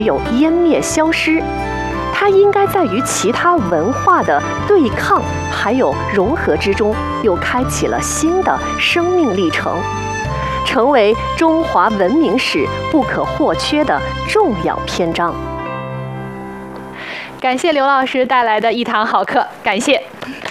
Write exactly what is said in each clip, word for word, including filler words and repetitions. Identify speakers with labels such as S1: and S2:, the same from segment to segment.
S1: 有湮灭消失，它应该在与其他文化的对抗还有融合之中，又开启了新的生命历程，成为中华文明史不可或缺的重要篇章。
S2: 感谢刘老师带来的一堂好课，感谢。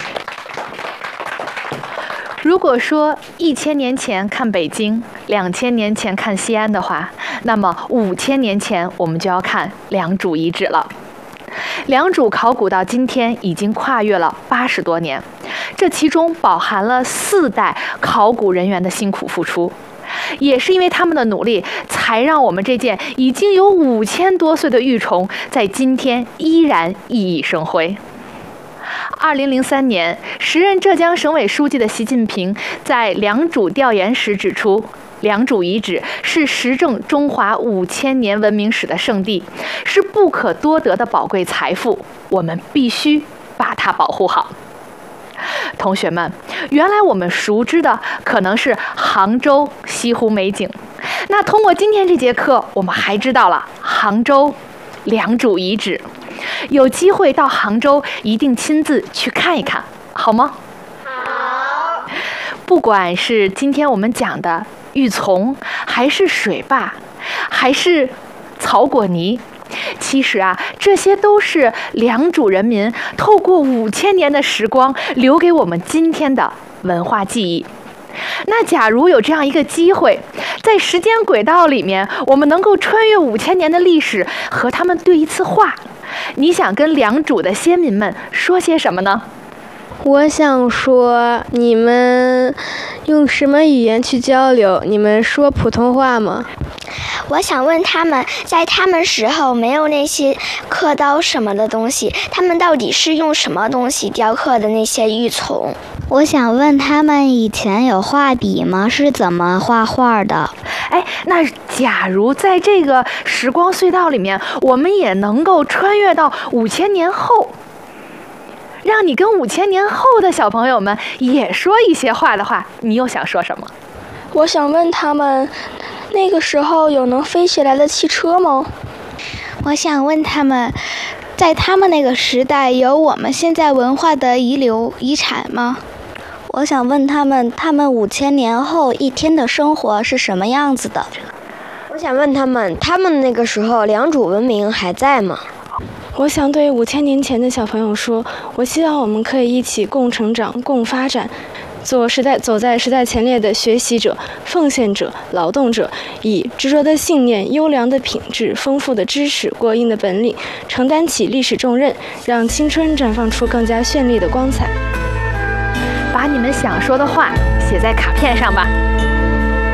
S2: 如果说一千年前看北京，两千年前看西安的话，那么五千年前我们就要看良渚遗址了。良渚考古到今天已经跨越了八十多年，这其中饱含了四代考古人员的辛苦付出，也是因为他们的努力，才让我们这件已经有五千多岁的玉琮在今天依然熠熠生辉。二零零三年，时任浙江省委书记的习近平在良渚调研时指出，良渚遗址是实证中华五千年文明史的圣地，是不可多得的宝贵财富，我们必须把它保护好。同学们，原来我们熟知的可能是杭州西湖美景，那通过今天这节课，我们还知道了杭州良渚遗址。有机会到杭州，一定亲自去看一看，好吗？
S3: 好。
S2: 不管是今天我们讲的玉琮，还是水坝，还是草果泥，其实啊，这些都是良渚人民透过五千年的时光留给我们今天的文化记忆。那假如有这样一个机会，在时间轨道里面，我们能够穿越五千年的历史，和他们对一次话，你想跟良渚的先民们说些什么呢？
S4: 我想说，你们用什么语言去交流？你们说普通话吗？
S3: 我想问他们，在他们时候没有那些刻刀什么的东西，他们到底是用什么东西雕刻的那些玉琮？
S5: 我想问他们以前有画笔吗？是怎么画画的？
S2: 哎，那假如在这个时光隧道里面，我们也能够穿越到五千年后，让你跟五千年后的小朋友们也说一些话的话，你又想说什么？
S6: 我想问他们，那个时候有能飞起来的汽车吗？
S5: 我想问他们，在他们那个时代有我们现在文化的遗留遗产吗？
S7: 我想问他们，他们五千年后一天的生活是什么样子的？
S8: 我想问他们，他们那个时候良渚文明还在吗？
S6: 我想对五千年前的小朋友说，我希望我们可以一起共成长、共发展，做时代走在时代前列的学习者、奉献者、劳动者，以执着的信念、优良的品质、丰富的知识、过硬的本领，承担起历史重任，让青春绽放出更加绚丽的光彩。
S2: 把你们想说的话写在卡片上吧。